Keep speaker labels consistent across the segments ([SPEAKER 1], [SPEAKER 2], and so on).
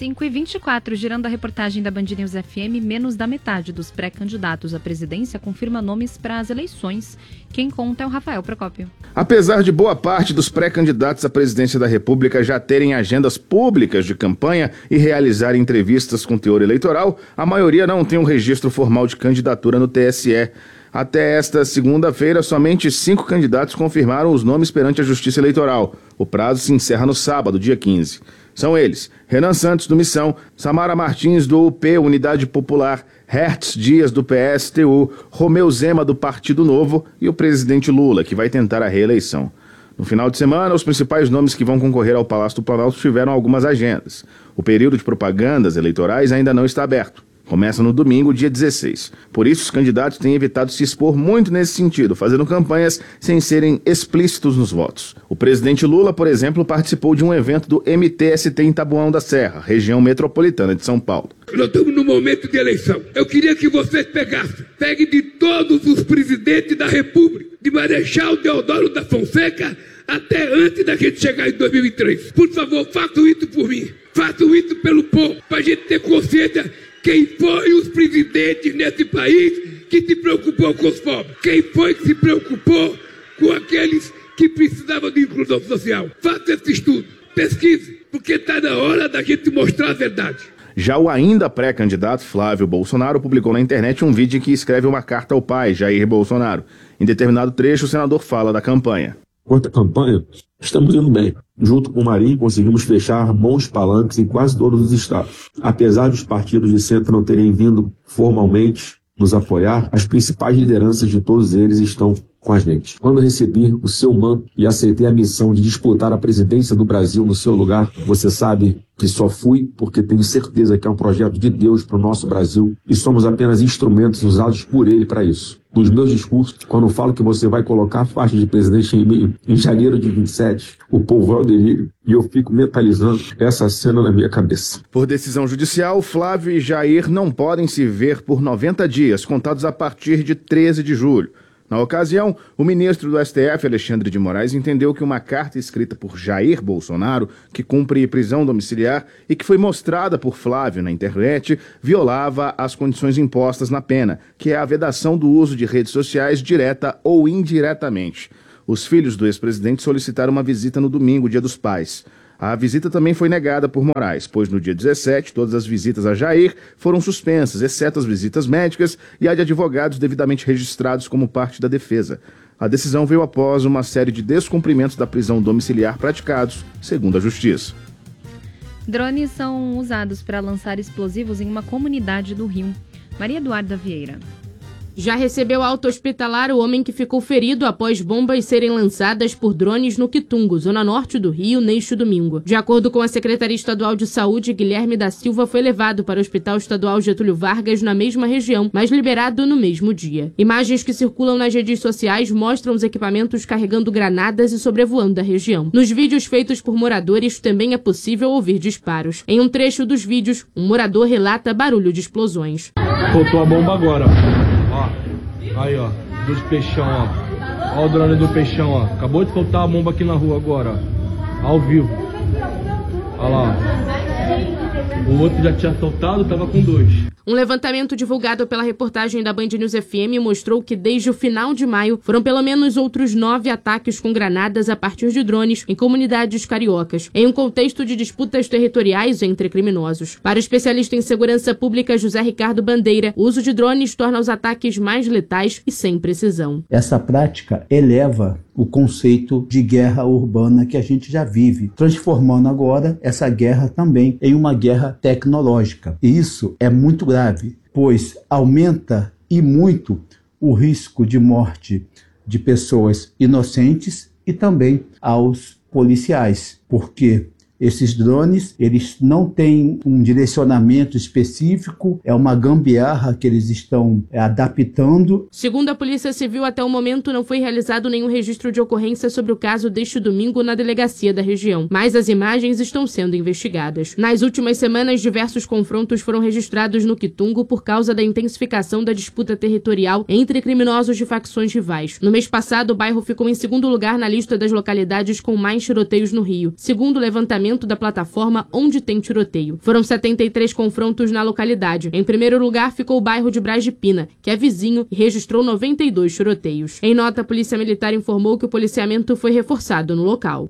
[SPEAKER 1] 5h24, girando a reportagem da Band News FM, menos da metade dos pré-candidatos à presidência confirma nomes para as eleições. Quem conta é o Rafael Procópio.
[SPEAKER 2] Apesar de boa parte dos pré-candidatos à presidência da República já terem agendas públicas de campanha e realizarem entrevistas com teor eleitoral, a maioria não tem um registro formal de candidatura no TSE. Até esta segunda-feira, somente 5 candidatos confirmaram os nomes perante a Justiça Eleitoral. O prazo se encerra no sábado, dia 15. São eles: Renan Santos, do Missão, Samara Martins, do UP, Unidade Popular, Hertz Dias, do PSTU, Romeu Zema, do Partido Novo e o presidente Lula, que vai tentar a reeleição. No final de semana, os principais nomes que vão concorrer ao Palácio do Planalto tiveram algumas agendas. O período de propagandas eleitorais ainda não está aberto. Começa no domingo, dia 16. Por isso, os candidatos têm evitado se expor muito nesse sentido, fazendo campanhas sem serem explícitos nos votos. O presidente Lula, por exemplo, participou de um evento do MTST em Taboão da Serra, região metropolitana de São Paulo.
[SPEAKER 3] Nós estamos no momento de eleição. Eu queria que vocês peguem de todos os presidentes da República, de Marechal Deodoro da Fonseca até antes da gente chegar em 2003. Por favor, façam isso por mim. Façam isso pelo povo, para a gente ter consciência quem foi os presidentes nesse país que se preocupou com os pobres. Quem foi que se preocupou com aqueles que precisavam de inclusão social. Faça esse estudo, pesquise, porque está na hora da gente mostrar a verdade.
[SPEAKER 2] Já o ainda pré-candidato Flávio Bolsonaro publicou na internet um vídeo em que escreve uma carta ao pai, Jair Bolsonaro. Em determinado trecho, o senador fala da campanha.
[SPEAKER 4] Quanto à campanha, estamos indo bem. Junto com o Marinho, conseguimos fechar bons palanques em quase todos os estados. Apesar dos partidos de centro não terem vindo formalmente nos apoiar, as principais lideranças de todos eles estão com a gente. Quando recebi o seu manto e aceitei a missão de disputar a presidência do Brasil no seu lugar, você sabe que só fui porque tenho certeza que é um projeto de Deus para o nosso Brasil e somos apenas instrumentos usados por Ele para isso. Nos meus discursos, quando falo que você vai colocar a faixa de presidente em janeiro de 27, o povo vai ao delírio e eu fico mentalizando essa cena na minha cabeça.
[SPEAKER 2] Por decisão judicial, Flávio e Jair não podem se ver por 90 dias, contados a partir de 13 de julho. Na ocasião, o ministro do STF, Alexandre de Moraes, entendeu que uma carta escrita por Jair Bolsonaro, que cumpre prisão domiciliar e que foi mostrada por Flávio na internet, violava as condições impostas na pena, que é a vedação do uso de redes sociais direta ou indiretamente. Os filhos do ex-presidente solicitaram uma visita no domingo, Dia dos Pais. A visita também foi negada por Moraes, pois no dia 17 todas as visitas a Jair foram suspensas, exceto as visitas médicas e a de advogados devidamente registrados como parte da defesa. A decisão veio após uma série de descumprimentos da prisão domiciliar praticados, segundo a Justiça.
[SPEAKER 1] Drones são usados para lançar explosivos em uma comunidade do Rio. Maria Eduarda Vieira.
[SPEAKER 5] Já recebeu alta hospitalar o homem que ficou ferido após bombas serem lançadas por drones no Quitungo, zona norte do Rio, neste domingo. De acordo com a Secretaria Estadual de Saúde, Guilherme da Silva foi levado para o Hospital Estadual Getúlio Vargas na mesma região, mas liberado no mesmo dia. Imagens que circulam nas redes sociais mostram os equipamentos carregando granadas e sobrevoando a região. Nos vídeos feitos por moradores também é possível ouvir disparos. Em um trecho dos vídeos, um morador relata barulho de explosões.
[SPEAKER 6] Soltou a bomba agora, ó. Aí, ó, dos peixão, ó. Ó o drone do peixão, ó. Acabou de soltar a bomba aqui na rua agora, ó. Ao vivo. Olha lá, ó. O outro já tinha soltado, tava com 2.
[SPEAKER 5] Um levantamento divulgado pela reportagem da Band News FM mostrou que desde o final de maio foram pelo menos outros 9 ataques com granadas a partir de drones em comunidades cariocas, em um contexto de disputas territoriais entre criminosos. Para o especialista em segurança pública José Ricardo Bandeira, o uso de drones torna os ataques mais letais e sem precisão.
[SPEAKER 7] Essa prática eleva o conceito de guerra urbana que a gente já vive, transformando agora essa guerra também em uma guerra tecnológica. E isso é muito grave, pois aumenta e muito o risco de morte de pessoas inocentes e também aos policiais, porque esses drones, eles não têm um direcionamento específico, é uma gambiarra que eles estão adaptando.
[SPEAKER 5] Segundo a Polícia Civil, até o momento não foi realizado nenhum registro de ocorrência sobre o caso deste domingo na delegacia da região, mas as imagens estão sendo investigadas. Nas últimas semanas, diversos confrontos foram registrados no Quitungo por causa da intensificação da disputa territorial entre criminosos de facções rivais. No mês passado, o bairro ficou em segundo lugar na lista das localidades com mais tiroteios no Rio. Segundo o levantamento funcionamento da plataforma onde tem tiroteio. Foram 73 confrontos na localidade. Em primeiro lugar ficou o bairro de Braz de Pina, que é vizinho e registrou 92 tiroteios. Em nota, a Polícia Militar informou que o policiamento foi reforçado no local.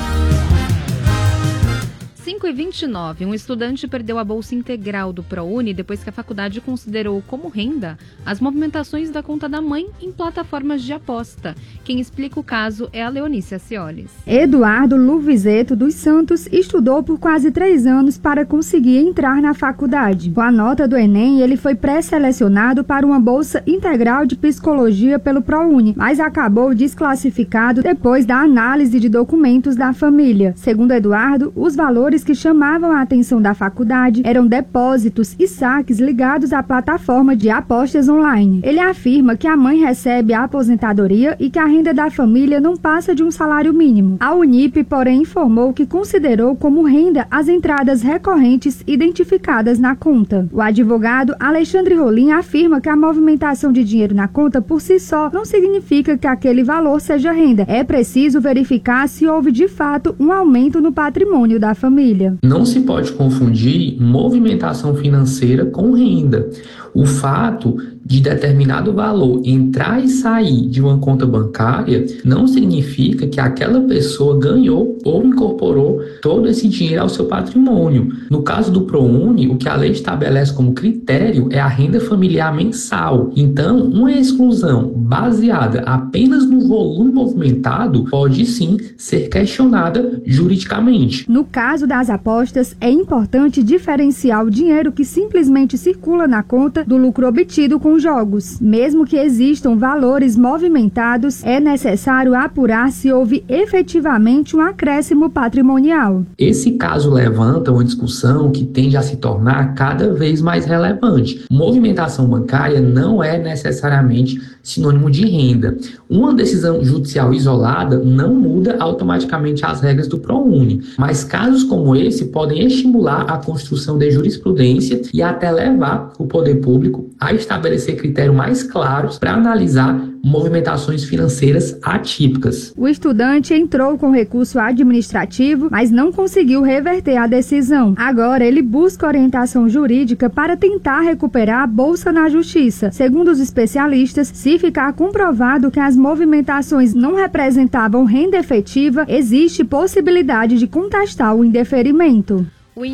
[SPEAKER 1] 5h29, um estudante perdeu a bolsa integral do ProUni depois que a faculdade considerou como renda as movimentações da conta da mãe em plataformas de aposta. Quem explica o caso é a Leonice Acioles.
[SPEAKER 8] Eduardo Luvizeto dos Santos estudou por quase 3 anos para conseguir entrar na faculdade. Com a nota do Enem, ele foi pré-selecionado para uma bolsa integral de psicologia pelo ProUni, mas acabou desclassificado depois da análise de documentos da família. Segundo Eduardo, os valores que chamavam a atenção da faculdade eram depósitos e saques ligados à plataforma de apostas online. Ele afirma que a mãe recebe a aposentadoria e que a renda da família não passa de um salário mínimo. A Unip, porém, informou que considerou como renda as entradas recorrentes identificadas na conta. O advogado Alexandre Rolim afirma que a movimentação de dinheiro na conta por si só não significa que aquele valor seja renda. É preciso verificar se houve de fato um aumento no patrimônio da família.
[SPEAKER 9] Não se pode confundir movimentação financeira com renda. O fato de determinado valor entrar e sair de uma conta bancária não significa que aquela pessoa ganhou ou incorporou todo esse dinheiro ao seu patrimônio. No caso do ProUni, o que a lei estabelece como critério é a renda familiar mensal. Então, uma exclusão baseada apenas no volume movimentado pode sim ser questionada juridicamente.
[SPEAKER 8] No caso das apostas, é importante diferenciar o dinheiro que simplesmente circula na conta do lucro obtido com jogos. Mesmo que existam valores movimentados, é necessário apurar se houve efetivamente um acréscimo patrimonial.
[SPEAKER 9] Esse caso levanta uma discussão que tende a se tornar cada vez mais relevante. Movimentação bancária não é necessariamente sinônimo de renda. Uma decisão judicial isolada não muda automaticamente as regras do ProUni, mas casos como esse podem estimular a construção de jurisprudência e até levar o poder público a estabelecer critérios mais claros para analisar movimentações financeiras atípicas.
[SPEAKER 8] O estudante entrou com recurso administrativo, mas não conseguiu reverter a decisão. Agora ele busca orientação jurídica para tentar recuperar a bolsa na justiça. Segundo os especialistas, se ficar comprovado que as movimentações não representavam renda efetiva, existe possibilidade de contestar o indeferimento.